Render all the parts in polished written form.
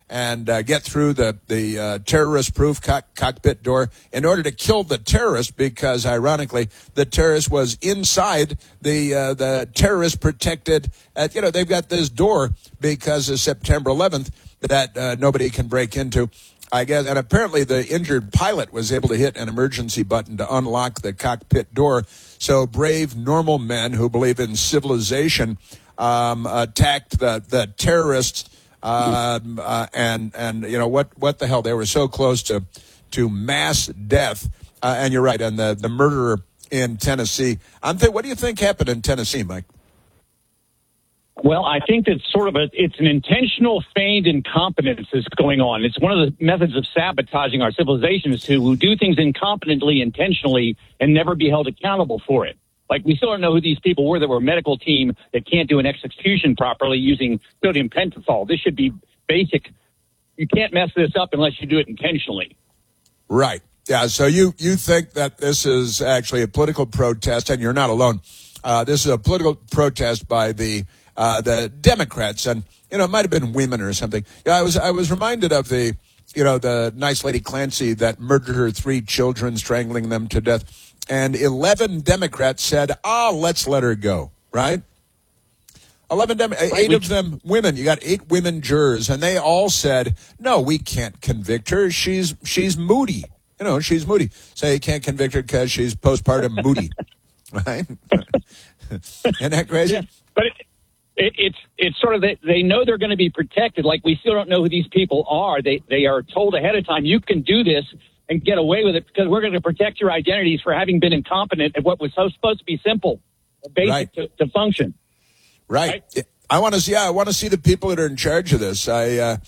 and get through the terrorist-proof cockpit door in order to kill the terrorist, because ironically the terrorist was inside the terrorist-protected. They've got this door because of September 11th that nobody can break into, I guess. And apparently the injured pilot was able to hit an emergency button to unlock the cockpit door. So brave, normal men who believe in civilization attacked the terrorists. And what the hell? They were so close to mass death. And you're right. And the murderer in Tennessee. What do you think happened in Tennessee, Mike? Well, I think that it's an intentional feigned incompetence that's going on. It's one of the methods of sabotaging our civilization is to do things incompetently, intentionally, and never be held accountable for it. Like, we still don't know who these people were that were a medical team that can't do an execution properly using sodium pentothal. This should be basic. You can't mess this up unless you do it intentionally. Right. Yeah, so you think that this is actually a political protest, and you're not alone. This is a political protest by the Democrats, and it might have been women or something. I was reminded of the nice lady Clancy that murdered her 3 children, strangling them to death, and 11 Democrats said, let's let her go. Right? 8 of them women. You got 8 women jurors, and they all said, no, we can't convict her. She's moody. She's moody. So you can't convict her because she's postpartum moody. Right? Isn't that crazy? Yeah, but it's sort of they know they're going to be protected. Like, we still don't know who these people are. They are told ahead of time, you can do this and get away with it because we're going to protect your identities for having been incompetent at what was supposed to be simple, basic to function. Right. I want to see the people that are in charge of this. That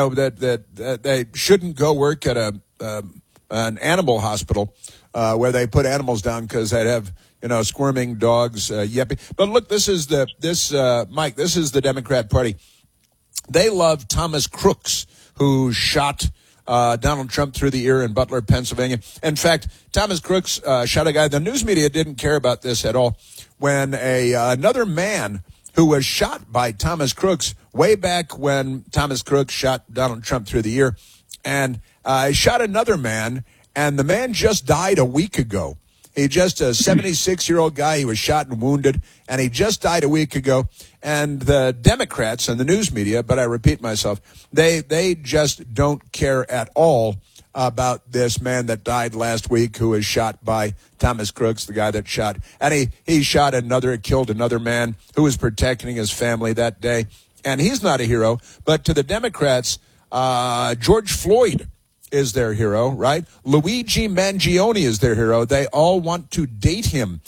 they shouldn't go work at an animal hospital where they put animals down because they'd have squirming dogs, yipping. But look, this is Mike. This is the Democrat Party. They love Thomas Crooks, who shot Donald Trump through the ear in Butler, Pennsylvania. In fact, Thomas Crooks shot a guy. The news media didn't care about this at all. When another man who was shot by Thomas Crooks way back when Thomas Crooks shot Donald Trump through the ear, and shot another man, and the man just died a week ago. He's just a 76-year-old guy. He was shot and wounded, and he just died a week ago. And the Democrats and the news media, but I repeat myself, they just don't care at all about this man that died last week who was shot by Thomas Crooks, the guy that shot. And he killed another man who was protecting his family that day. And he's not a hero. But to the Democrats, George Floyd is their hero, right? Luigi Mangione is their hero. They all want to date him.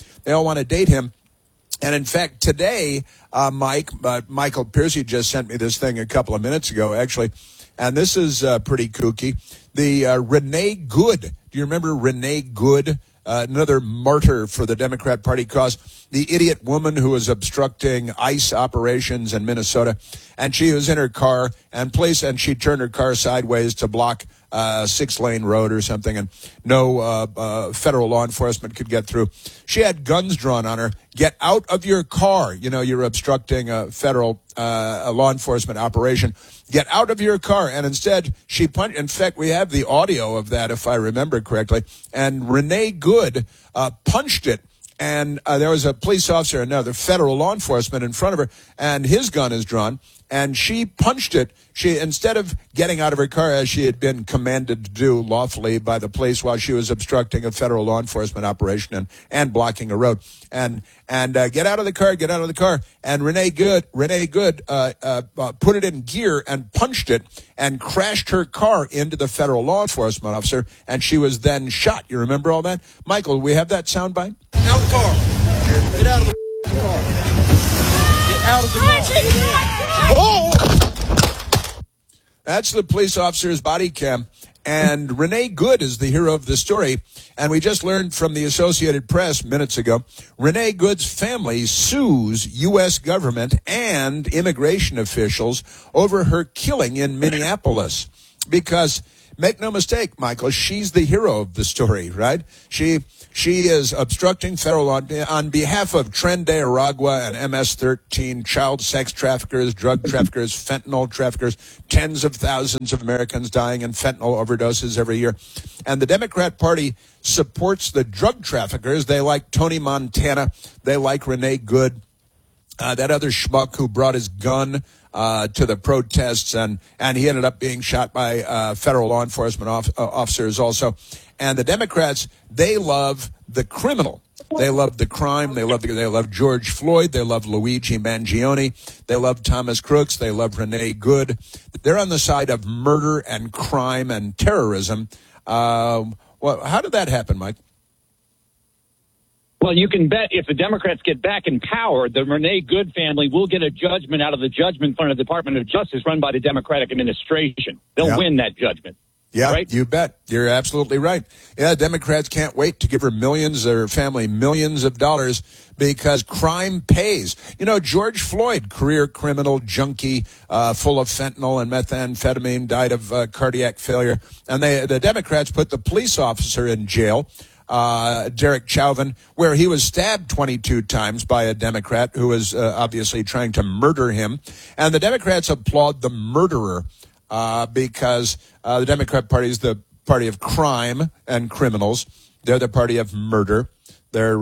And in fact, today, Michael Piercy just sent me this thing a couple of minutes ago, actually, and this is pretty kooky. The Renee Good. Do you remember Renee Good? Another martyr for the Democrat Party cause. The idiot woman who was obstructing ICE operations in Minnesota. And she was in her car and she turned her car sideways to block a 6-lane road or something, and no federal law enforcement could get through. She had guns drawn on her. Get out of your car. You're obstructing a federal law enforcement operation. Get out of your car. And instead, she punched. In fact, we have the audio of that, if I remember correctly. And Renee Good punched it. And there was a police officer, another federal law enforcement in front of her, and his gun is drawn. And she punched it. She, instead of getting out of her car as she had been commanded to do lawfully by the police while she was obstructing a federal law enforcement operation and blocking a road, and get out of the car. And Renee Good put it in gear and punched it and crashed her car into the federal law enforcement officer, and she was then shot. You remember all that? Michael, we have that soundbite? Out of the car. Get out of the car. Get out of the car. Oh! That's the police officer's body cam. And Renee Good is the hero of the story. And we just learned from the Associated Press minutes ago, Renee Good's family sues U.S. government and immigration officials over her killing in Minneapolis. Because make no mistake, Michael, she's the hero of the story, right? She is obstructing federal law on behalf of Tren de Aragua and MS-13, child sex traffickers, drug traffickers, fentanyl traffickers, tens of thousands of Americans dying in fentanyl overdoses every year. And the Democrat Party supports the drug traffickers. They like Tony Montana. They like Renee Good, that other schmuck who brought his gun to the protests, and he ended up being shot by federal law enforcement officers also. And the Democrats, they love the criminal. They love the crime. They love George Floyd. They love Luigi Mangione. They love Thomas Crooks. They love Renee Good. They're on the side of murder and crime and terrorism. Well, how did that happen, Mike? Well, you can bet if the Democrats get back in power, the Renee Good family will get a judgment out of the judgment fund of the Department of Justice run by the Democratic administration. They'll win that judgment. Yeah, right? You bet. You're absolutely right. Yeah, Democrats can't wait to give her their family millions of dollars because crime pays. You know, George Floyd, career criminal, junkie, full of fentanyl and methamphetamine, died of cardiac failure. And the Democrats put the police officer in jail, Derek Chauvin, where he was stabbed 22 times by a Democrat who was obviously trying to murder him. And the Democrats applaud the murderer because the Democrat Party is the party of crime and criminals. They're the party of murder. They're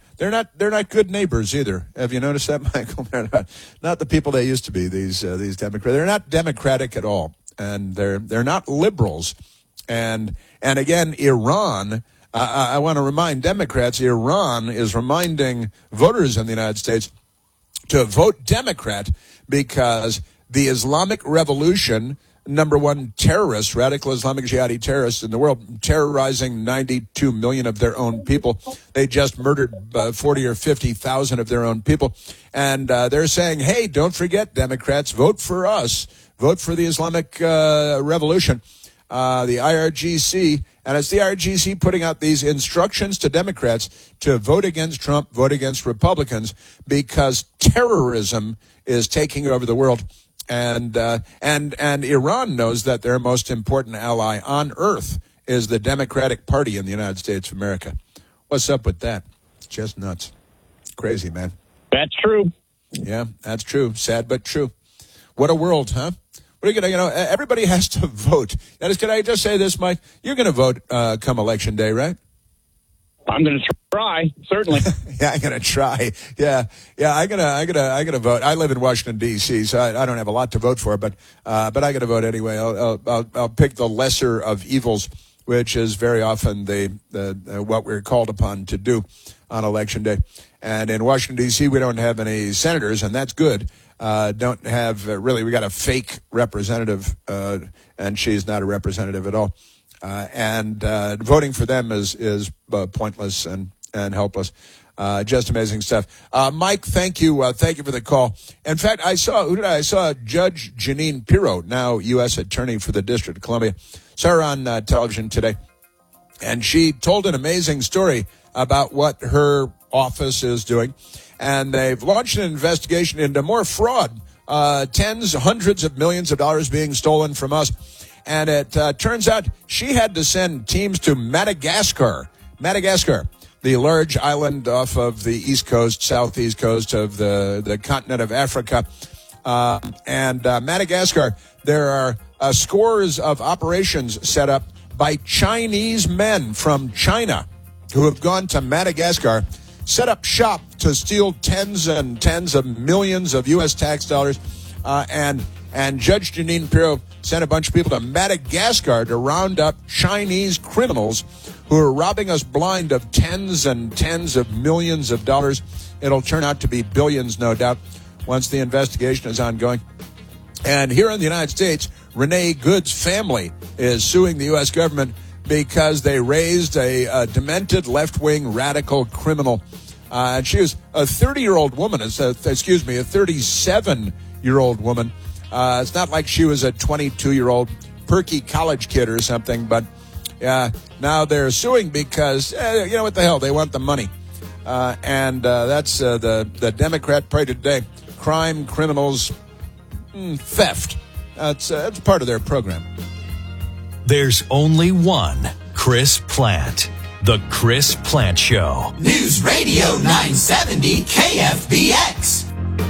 not good neighbors either. Have you noticed that, Michael? They're not the people they used to be. These Democrats. They're not democratic at all, and they're not liberals. And again, Iran. I want to remind Democrats, Iran is reminding voters in the United States to vote Democrat because the Islamic Revolution, number one terrorists, radical Islamic jihadi terrorists in the world, terrorizing 92 million of their own people. They just murdered 40 or 50,000 of their own people. And they're saying, hey, don't forget, Democrats, vote for us. Vote for the Islamic Revolution. The IRGC, and it's the IRGC putting out these instructions to Democrats to vote against Trump, vote against Republicans, because terrorism is taking over the world. And Iran knows that their most important ally on earth is the Democratic Party in the United States of America. What's up with that? It's just nuts. Crazy, man. That's true. Yeah, that's true. Sad but true. What a world, huh? What are you going to, everybody has to vote. Can I just say this, Mike? You're going to vote come Election Day, right? I'm going to try, certainly. Yeah, I'm going to try. Yeah, I'm going to vote. I live in Washington D.C., so I don't have a lot to vote for, but I'm going to vote anyway. I'll pick the lesser of evils, which is very often the what we're called upon to do on Election Day. And in Washington D.C., we don't have any senators, and that's good. Don't have really. We got a fake representative, and she's not a representative at all. And voting for them is pointless and helpless. Just amazing stuff. Mike, thank you. Thank you for the call. In fact, I saw Judge Jeanine Pirro, now U.S. Attorney for the District of Columbia. Saw her on television today, and she told an amazing story about what her office is doing. And they've launched an investigation into more fraud, hundreds of millions of dollars being stolen from us. And it turns out she had to send teams to Madagascar, the large island off of the southeast coast of the continent of Africa. And Madagascar, there are scores of operations set up by Chinese men from China who have gone to Madagascar, set up shop to steal tens and tens of millions of U.S. tax dollars. And Judge Jeanine Pirro sent a bunch of people to Madagascar to round up Chinese criminals who are robbing us blind of tens and tens of millions of dollars. It'll turn out to be billions, no doubt, once the investigation is ongoing. And here in the United States, Renee Good's family is suing the U.S. government because they raised a demented left-wing radical criminal. And she was a 30-year-old woman. A 37-year-old woman. It's not like she was a 22-year-old perky college kid or something. But now they're suing because, you know what the hell, they want the money. And that's the Democrat Party today. Crime, criminals, theft. That's part of their program. There's only one Chris Plant. The Chris Plant Show. News Radio 970 KFBX.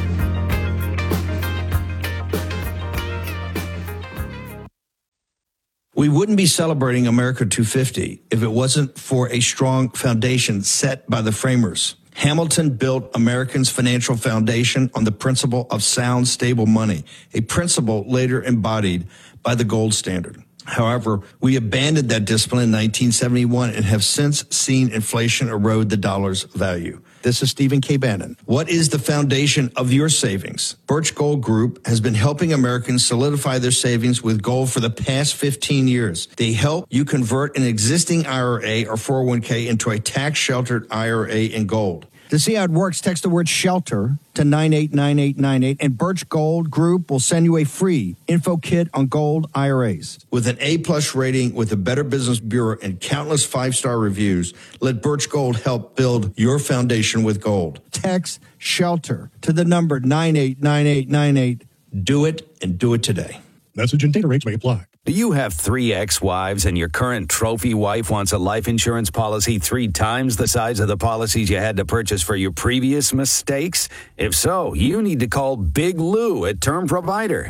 We wouldn't be celebrating America 250 if it wasn't for a strong foundation set by the framers. Hamilton built Americans' financial foundation on the principle of sound, stable money, a principle later embodied by the gold standard. However, we abandoned that discipline in 1971 and have since seen inflation erode the dollar's value. This is Stephen K. Bannon. What is the foundation of your savings? Birch Gold Group has been helping Americans solidify their savings with gold for the past 15 years. They help you convert an existing IRA or 401k into a tax-sheltered IRA in gold. To see how it works, text the word SHELTER to 989898, and Birch Gold Group will send you a free info kit on gold IRAs. With an A-plus rating with the Better Business Bureau and countless 5-star reviews, let Birch Gold help build your foundation with gold. Text SHELTER to the number 989898. Do it, and do it today. Message and data rates may apply. Do you have 3 ex-wives and your current trophy wife wants a life insurance policy 3 times the size of the policies you had to purchase for your previous mistakes? If so, you need to call Big Lou at Term Provider,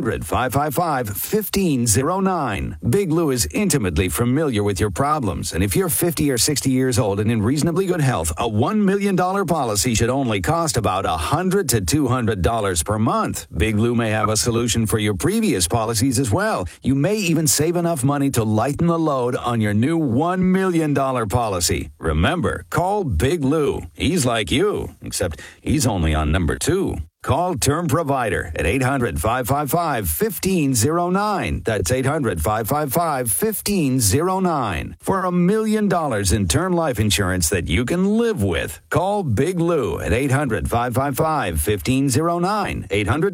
800-555-1509. Big Lou is intimately familiar with your problems, and if you're 50 or 60 years old and in reasonably good health, a $1 million policy should only cost about $100 to $200 per month. Big Lou may have a solution for your previous policies as well. You may even save enough money to lighten the load on your new $1 million policy. Remember, call Big Lou. He's like you, except he's only on number 2. Call Term Provider at 800-555-1509. That's 800-555-1509. For $1 million in term life insurance that you can live with. Call Big Lou at 800-555-1509.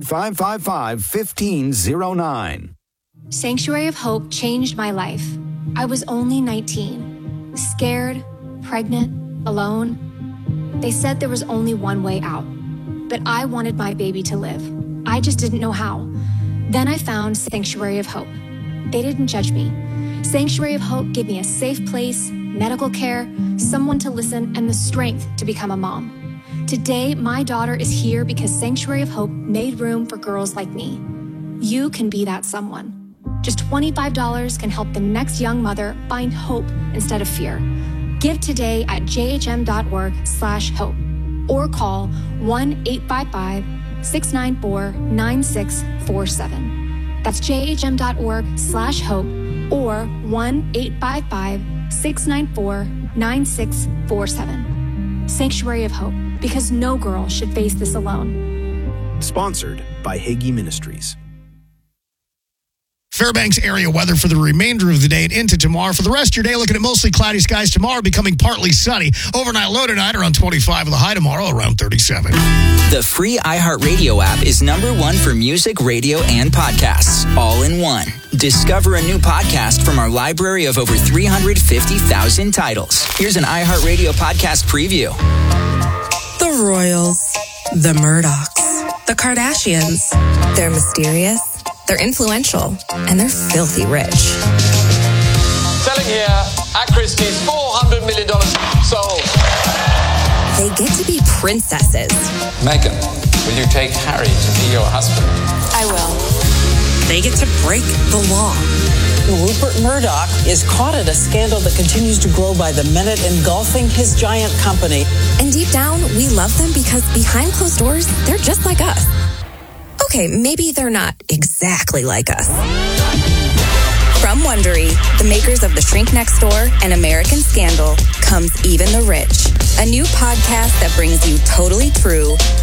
800-555-1509. Sanctuary of Hope changed my life. I was only 19, scared, pregnant, alone. They said there was only one way out, but I wanted my baby to live. I just didn't know how. Then I found Sanctuary of Hope. They didn't judge me. Sanctuary of Hope gave me a safe place, medical care, someone to listen, and the strength to become a mom. Today, my daughter is here because Sanctuary of Hope made room for girls like me. You can be that someone. Just $25 can help the next young mother find hope instead of fear. Give today at jhm.org/hope or call 1-855-694-9647. That's jhm.org/hope or 1-855-694-9647. Sanctuary of Hope, because no girl should face this alone. Sponsored by Hagee Ministries. Fairbanks area weather for the remainder of the day and into tomorrow. For the rest of your day, looking at mostly cloudy skies tomorrow, becoming partly sunny. Overnight low tonight around 25 with a high tomorrow around 37. The free iHeartRadio app is #1 for music, radio, and podcasts, all in one. Discover a new podcast from our library of over 350,000 titles. Here's an iHeartRadio podcast preview. The Royals, the Murdochs, the Kardashians. They're mysterious. They're influential, and they're filthy rich. Selling here at Christie's, $400 million sold. They get to be princesses. Meghan, will you take Harry to be your husband? I will. They get to break the law. Rupert Murdoch is caught in a scandal that continues to grow by the minute, engulfing his giant company. And deep down, we love them because behind closed doors, they're just like us. Okay, maybe they're not exactly like us. From Wondery, the makers of The Shrink Next Door and American Scandal, comes Even the Rich, a new podcast that brings you totally true